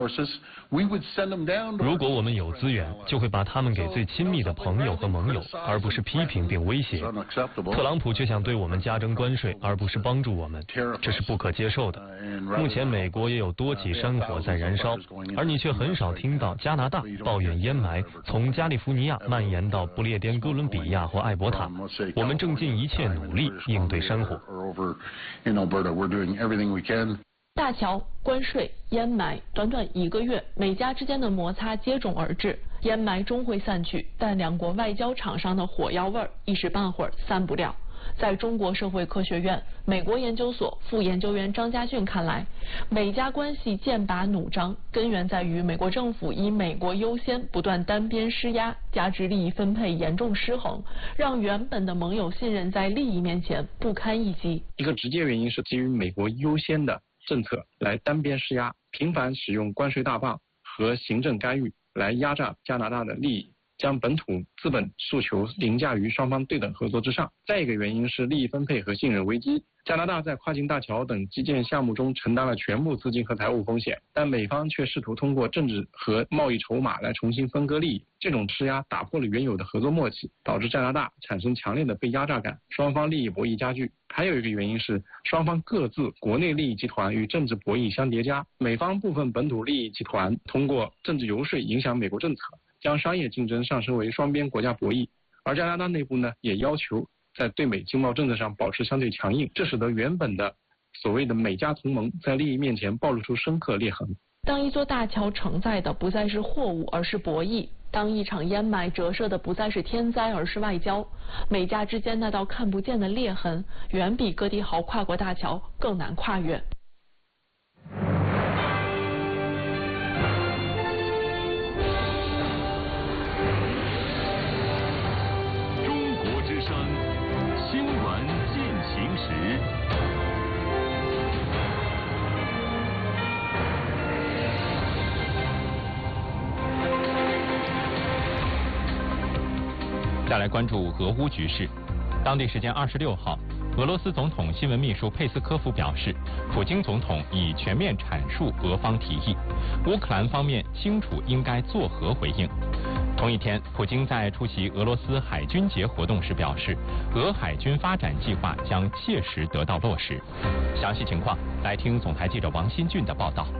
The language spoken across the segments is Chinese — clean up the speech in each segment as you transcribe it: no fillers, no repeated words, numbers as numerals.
如果我们有资源，就会把他们给最亲密的朋友和盟友，而不是批评并威胁。特朗普却想对我们加征关税，而不是帮助我们，这是不可接受的。目前美国也有多起山火在燃烧，而你却很少听到加拿大抱怨烟霾从加利福尼亚蔓延到不列颠哥伦比亚或艾伯塔。我们正尽一切努力应对山火。 大桥、关税、烟霾，短短1个月，美加之间的摩擦接踵而至，烟霾终会散去，但两国外交场上的火药味儿一时半会儿散不了。在中国社会科学院美国研究所副研究员张家俊看来，美加关系剑拔弩张，根源在于美国政府以美国优先不断单边施压，加之利益分配严重失衡，让原本的盟友信任在利益面前不堪一击。 一个直接原因是基于美国优先的政策来单边施压，频繁使用关税大棒和行政干预来压榨加拿大的利益，将本土资本诉求凌驾于双方对等合作之上。再一个原因是利益分配和信任危机。加拿大在跨境大桥等基建项目中承担了全部资金和财务风险，但美方却试图通过政治和贸易筹码来重新分割利益。这种施压打破了原有的合作默契，导致加拿大产生强烈的被压榨感，双方利益博弈加剧。还有一个原因是双方各自国内利益集团与政治博弈相叠加，美方部分本土利益集团通过政治游说影响美国政策，将商业竞争上升为双边国家博弈，而加拿大内部呢也要求在对美经贸政策上保持相对强硬，这使得原本的所谓的美加同盟在利益面前暴露出深刻裂痕。 当一座大桥承载的不再是货物，而是博弈；当一场烟霾折射的不再是天灾，而是外交，美加之间那道看不见的裂痕，远比戈迪豪跨过大桥更难跨越。 中国之声新闻进行时。 再来关注俄乌局势。当地时间26号，俄罗斯总统新闻秘书佩斯科夫表示，普京总统已全面阐述俄方提议，乌克兰方面清楚应该作何回应。同一天，普京在出席俄罗斯海军节活动时表示，俄海军发展计划将切实得到落实。详细情况，来听总台记者王新俊的报道。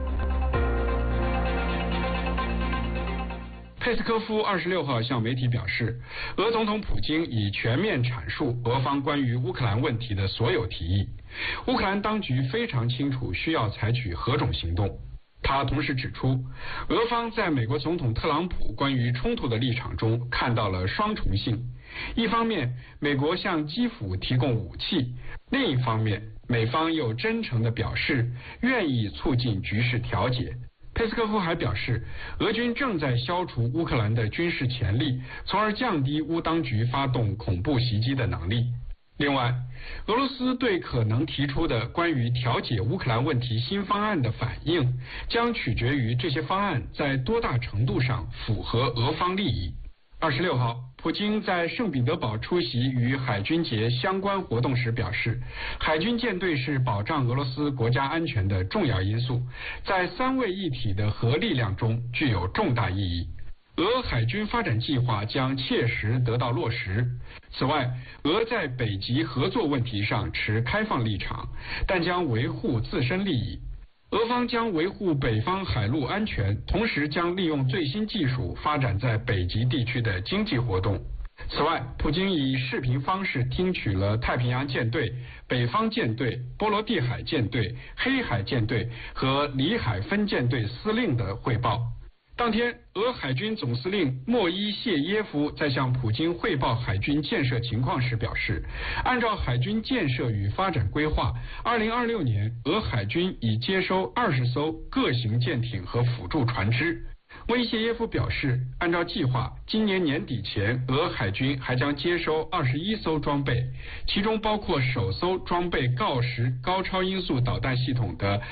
佩斯科夫26号向媒体表示，俄总统普京已全面阐述俄方关于乌克兰问题的所有提议，乌克兰当局非常清楚需要采取何种行动。他同时指出，俄方在美国总统特朗普关于冲突的立场中看到了双重性，一方面美国向基辅提供武器，另一方面美方又真诚地表示愿意促进局势调解。佩斯科夫还表示，俄军正在消除乌克兰的军事潜力，从而降低乌当局发动恐怖袭击的能力。另外，俄罗斯对可能提出的关于调解乌克兰问题新方案的反应，将取决于这些方案在多大程度上符合俄方利益。26号，普京在圣彼得堡出席与海军节相关活动时表示，海军舰队是保障俄罗斯国家安全的重要因素，在三位一体的核力量中具有重大意义。俄海军发展计划将切实得到落实。此外，俄在北极合作问题上持开放立场，但将维护自身利益。俄方将维护北方海陆安全，同时将利用最新技术发展在北极地区的经济活动。此外，普京以视频方式听取了太平洋舰队、北方舰队、波罗的海舰队、黑海舰队和里海分舰队司令的汇报。当天，俄海军总司令莫伊谢耶夫在向普京汇报海军建设情况时表示，按照海军建设与发展规划，2026年俄海军已接收20艘各型舰艇和辅助船只。莫伊谢耶夫表示，按照计划，今年年底前，俄海军还将接收21艘装备，其中包括首艘装备锆石高超音速导弹系统的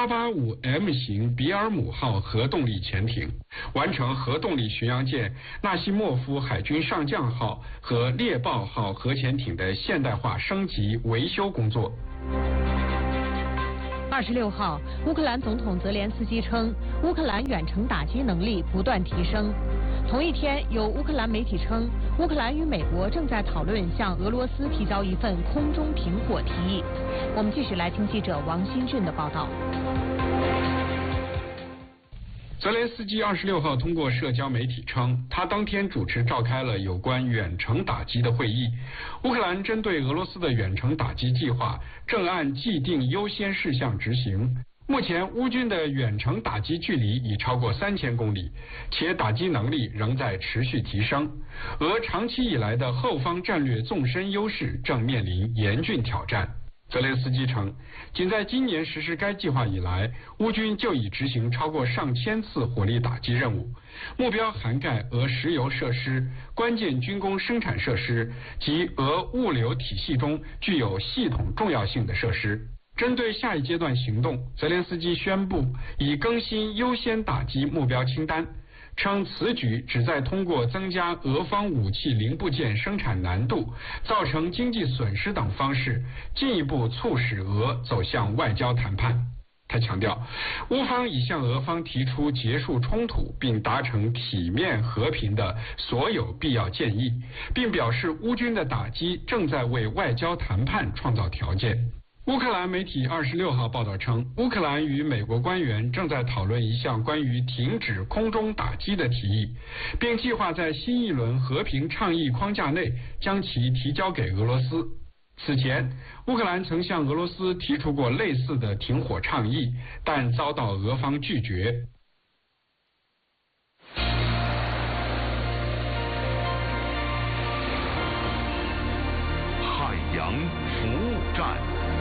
885M 型比尔姆号核动力潜艇，完成核动力巡洋舰纳西莫夫海军上将号和猎豹号核潜艇的现代化升级维修工作。 26号，乌克兰总统泽连斯基称，乌克兰远程打击能力不断提升。同一天，有乌克兰媒体称，乌克兰与美国正在讨论向俄罗斯提交一份空中停火提议。我们继续来听记者王新俊的报道。 泽连斯基26号通过社交媒体称，他当天主持召开了有关远程打击的会议。乌克兰针对俄罗斯的远程打击计划正按既定优先事项执行。目前，乌军的远程打击距离已超过3000公里，且打击能力仍在持续提升。俄长期以来的后方战略纵深优势正面临严峻挑战。泽连斯基称，仅在今年实施该计划以来，乌军就已执行超过上千次火力打击任务，目标涵盖俄石油设施、关键军工生产设施及俄物流体系中具有系统重要性的设施。针对下一阶段行动，泽连斯基宣布已更新优先打击目标清单，称此举旨在通过增加俄方武器零部件生产难度、造成经济损失等方式，进一步促使俄走向外交谈判。他强调，乌方已向俄方提出结束冲突并达成体面和平的所有必要建议，并表示乌军的打击正在为外交谈判创造条件。乌克兰媒体26号报道称，乌克兰与美国官员正在讨论一项关于停止空中打击的提议，并计划在新一轮和平倡议框架内将其提交给俄罗斯。此前，乌克兰曾向俄罗斯提出过类似的停火倡议，但遭到俄方拒绝。 海洋服务站。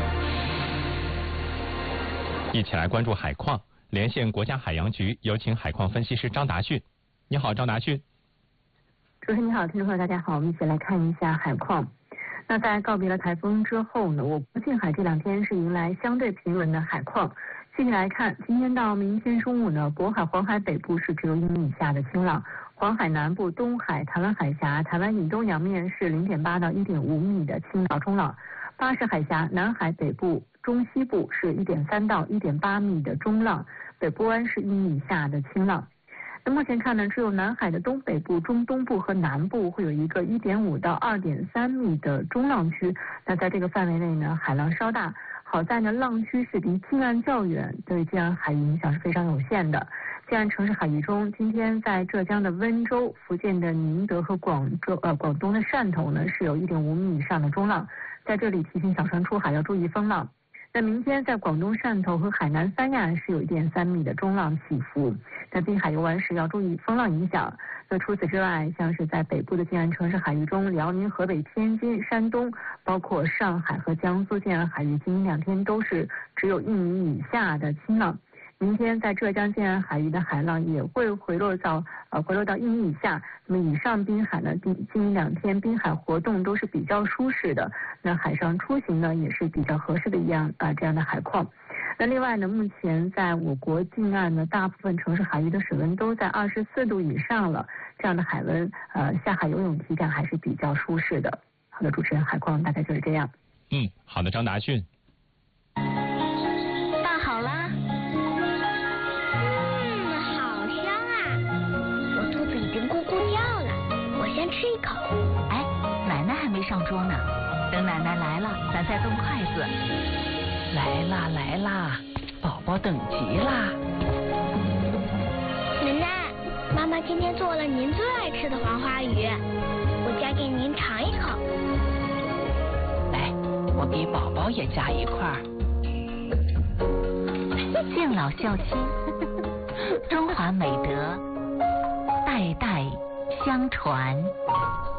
一起来关注海况，连线国家海洋局，有请海况分析师张达迅。你好，张达迅。 主持人你好，听众朋友大家好，我们一起来看一下海况。那在告别了台风之后呢，我国近海这2天是迎来相对平稳的海况。具体来看，今天到明天中午呢，渤海、黄海北部是只有1米以下的清浪，黄海南部、东海、台湾海峡、台湾以东洋面是0.8到1.5米的轻到中浪，巴士海峡、南海北部、中西部是1.3到1.8米的中浪，北部湾是1米以下的轻浪。那目前看呢，只有南海的东北部、中东部和南部会有一个1.5到2.3米的中浪区。那在这个范围内呢，海浪稍大，好在呢浪区是离近岸较远，对近岸海域影响是非常有限的。近岸城市海域中，今天在浙江的温州、福建的宁德和广东的汕头呢是有1.5米以上的中浪，在这里提醒小船出海要注意风浪。那明天在广东汕头和海南三亚是有1.3米的中浪起伏，那滨海游玩时要注意风浪影响。那除此之外，像是在北部的近岸城市海域中，辽宁、河北、天津、山东，包括上海和江苏近岸海域，今明2天都是只有1米以下的轻浪。明天在浙江近岸海域的海浪也会回落到1米以下。那么以上滨海呢，今明2天滨海活动都是比较舒适的，那海上出行呢也是比较合适的这样的海况。那另外呢，目前在我国近岸呢，大部分城市海域的水温都在24度以上了，这样的海温下海游泳体感还是比较舒适的。好的，主持人，海况大概就是这样。 好的，张达迅。 倒好啦。好香啊！我肚子已经咕咕叫了，我先吃一口。 哎，奶奶还没上桌呢，等奶奶来了，咱再动筷子。来啦来啦，宝宝等急啦。 奶奶，妈妈今天做了您最爱吃的黄花鱼，我夹给您尝一口。 来，我给宝宝也夹一块。敬老孝亲，中华美德代代相传。